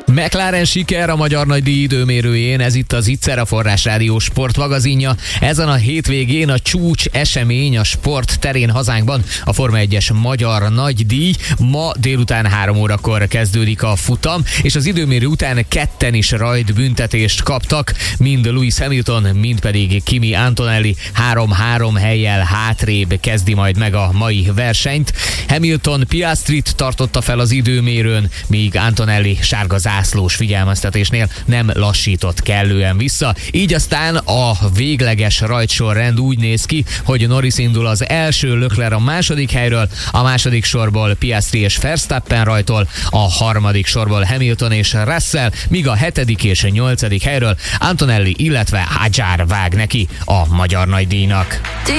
McLaren siker a magyar nagydíj időmérőjén, ez itt az Ittszer, a Forrás Rádió sportmagazinja. Ezen a hétvégén a csúcs esemény a sport terén hazánkban, a Forma 1-es magyar nagydíj. Ma délután 3 órakor kezdődik a futam, és az időmérő után ketten is rajtbüntetést kaptak, mind Lewis Hamilton, mind pedig Kimi Antonelli 3-3 hellyel hátrébb kezdi majd meg a mai versenyt. Hamilton Piastrit tartotta fel az időmérőn, míg Antonelli sárga zászlós figyelmeztetésnél nem lassított kellően vissza. Így aztán a végleges rajtsorrend úgy néz ki, hogy Norris indul az első, Leclerc a második helyről, a második sorból Piastri és Verstappen rajtol, a harmadik sorból Hamilton és Russell, míg a 7. és 8. helyről Antonelli, illetve Hadjar vág neki a magyar nagydíjnak.